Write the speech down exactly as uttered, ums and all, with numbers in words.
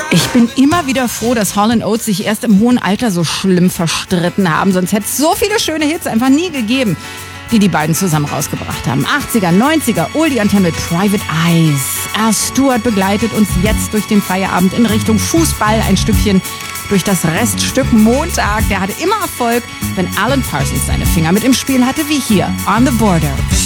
Ich bin immer wieder froh, dass Hall and Oates sich erst im hohen Alter so schlimm verstritten haben. Sonst hätte es so viele schöne Hits einfach nie gegeben, die die beiden zusammen rausgebracht haben. achtziger, neunziger, Oldie-Anthem mit Private Eyes. Al Stewart begleitet uns jetzt durch den Feierabend in Richtung Fußball, ein Stückchen durch das Reststück Montag. Der hatte immer Erfolg, wenn Alan Parsons seine Finger mit im Spiel hatte, wie hier, On the Border.